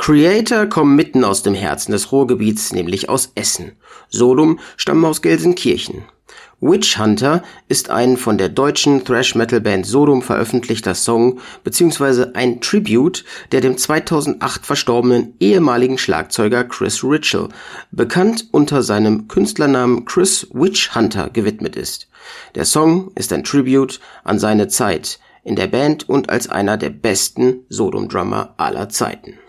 Creator kommen mitten aus dem Herzen des Ruhrgebiets, nämlich aus Essen. Sodom stammen aus Gelsenkirchen. Witch Hunter ist ein von der deutschen Thrash-Metal-Band Sodom veröffentlichter Song bzw. ein Tribute, der dem 2008 verstorbenen ehemaligen Schlagzeuger Chris Ritchell, bekannt unter seinem Künstlernamen Chris Witch Hunter, gewidmet ist. Der Song ist ein Tribute an seine Zeit in der Band und als einer der besten Sodom-Drummer aller Zeiten.